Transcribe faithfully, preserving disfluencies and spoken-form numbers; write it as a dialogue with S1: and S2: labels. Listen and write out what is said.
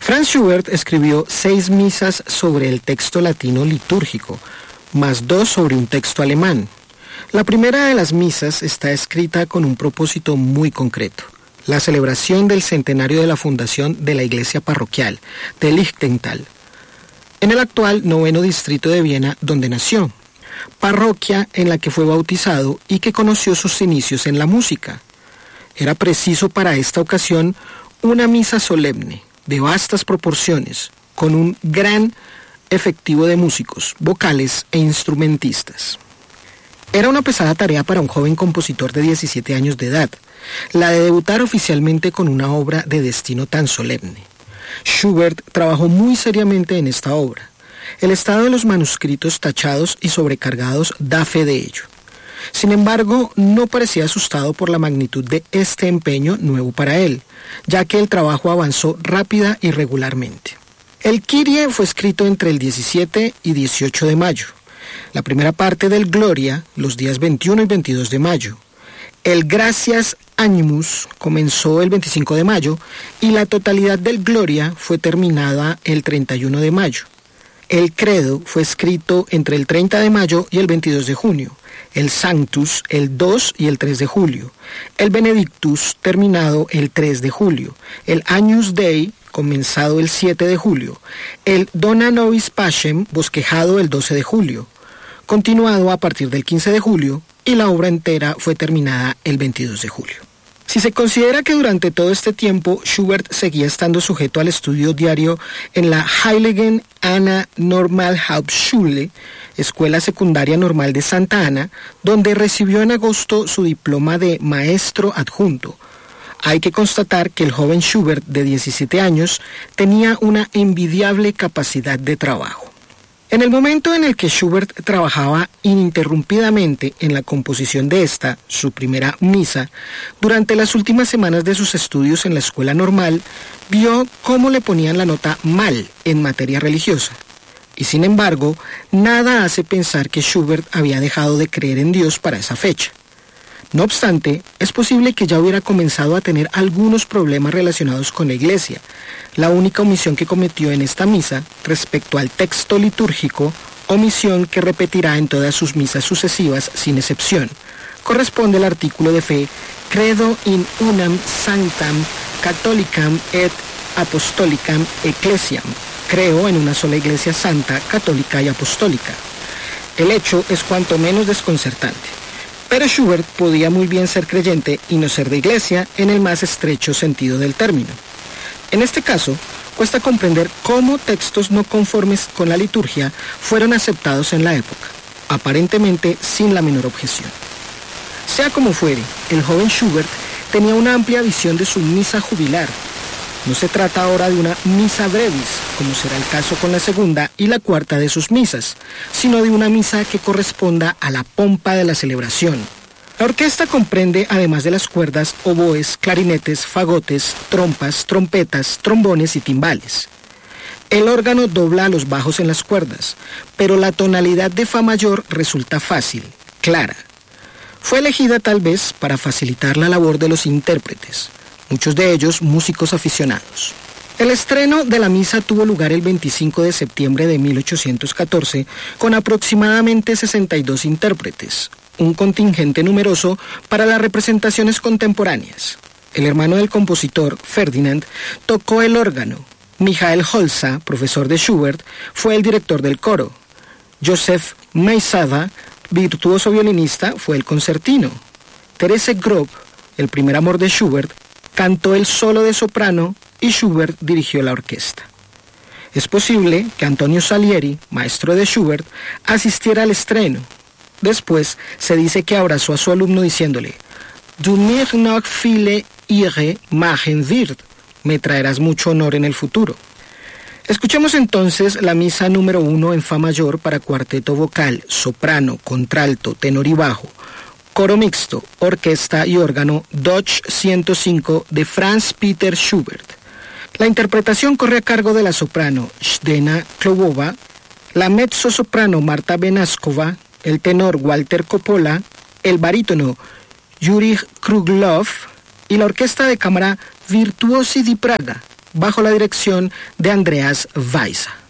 S1: Franz Schubert escribió seis misas sobre el texto latino litúrgico, más dos sobre un texto alemán. La primera de las misas está escrita con un propósito muy concreto: la celebración del centenario de la fundación de la iglesia parroquial de Lichtental, en el actual noveno distrito de Viena, donde nació, parroquia en la que fue bautizado y que conoció sus inicios en la música. Era preciso para esta ocasión una misa solemne, de vastas proporciones, con un gran efectivo de músicos, vocales e instrumentistas. Era una pesada tarea para un joven compositor de diecisiete años de edad, la de debutar oficialmente con una obra de destino tan solemne. Schubert trabajó muy seriamente en esta obra. El estado de los manuscritos tachados y sobrecargados da fe de ello. Sin embargo, no parecía asustado por la magnitud de este empeño nuevo para él, ya que el trabajo avanzó rápida y regularmente. El Kyrie fue escrito entre el diecisiete y dieciocho de mayo. La primera parte del Gloria, los días veintiuno y veintidós de mayo. El Gratias Animus comenzó el veinticinco de mayo y la totalidad del Gloria fue terminada el treinta y uno de mayo. El Credo fue escrito entre el treinta de mayo y el veintidós de junio. El Sanctus el dos y el tres de julio. El Benedictus terminado el tres de julio. El Agnus Dei comenzado el siete de julio. El Dona Nobis Pacem bosquejado el doce de julio. Continuado a partir del quince de julio, y la obra entera fue terminada el veintidós de julio. Si se considera que durante todo este tiempo Schubert seguía estando sujeto al estudio diario en la Heiligen Anna Normalhauptschule, Escuela Secundaria Normal de Santa Ana, donde recibió en agosto su diploma de maestro adjunto, hay que constatar que el joven Schubert de diecisiete años tenía una envidiable capacidad de trabajo. En el momento en el que Schubert trabajaba ininterrumpidamente en la composición de esta, su primera misa, durante las últimas semanas de sus estudios en la escuela normal, vio cómo le ponían la nota mal en materia religiosa. Y sin embargo, nada hace pensar que Schubert había dejado de creer en Dios para esa fecha. No obstante, es posible que ya hubiera comenzado a tener algunos problemas relacionados con la iglesia. La única omisión que cometió en esta misa, respecto al texto litúrgico, omisión que repetirá en todas sus misas sucesivas sin excepción, corresponde al artículo de fe Credo in unam sanctam catholicam et apostolicam ecclesiam. Creo en una sola iglesia santa, católica y apostólica. El hecho es cuanto menos desconcertante. Pero Schubert podía muy bien ser creyente y no ser de iglesia en el más estrecho sentido del término. En este caso, cuesta comprender cómo textos no conformes con la liturgia fueron aceptados en la época, aparentemente sin la menor objeción. Sea como fuere, el joven Schubert tenía una amplia visión de su misa jubilar. No se trata ahora de una misa brevis, como será el caso con la segunda y la cuarta de sus misas, sino de una misa que corresponda a la pompa de la celebración. La orquesta comprende, además de las cuerdas, oboes, clarinetes, fagotes, trompas, trompetas, trombones y timbales. El órgano dobla a los bajos en las cuerdas, pero la tonalidad de fa mayor resulta fácil, clara. Fue elegida tal vez para facilitar la labor de los intérpretes, muchos de ellos músicos aficionados. El estreno de la misa tuvo lugar el veinticinco de septiembre de mil ochocientos catorce con aproximadamente sesenta y dos intérpretes, un contingente numeroso para las representaciones contemporáneas. El hermano del compositor, Ferdinand, tocó el órgano. Michael Holza, profesor de Schubert, fue el director del coro. Joseph Maysada, virtuoso violinista, fue el concertino. Therese Grob, el primer amor de Schubert, cantó el solo de soprano y Schubert dirigió la orquesta. Es posible que Antonio Salieri, maestro de Schubert, asistiera al estreno. Después se dice que abrazó a su alumno diciéndole: «Du mir noch viele Ehre machen wird», me traerás mucho honor en el futuro. Escuchemos entonces la misa número uno en fa mayor para cuarteto vocal, soprano, contralto, tenor y bajo, coro mixto, orquesta y órgano Deutsch ciento cinco de Franz Peter Schubert. La interpretación corre a cargo de la soprano Zdena Klobova, la mezzosoprano Marta Benaskova, el tenor Walter Coppola, el barítono Yuri Kruglov y la orquesta de cámara Virtuosi di Praga, bajo la dirección de Andreas Weisse.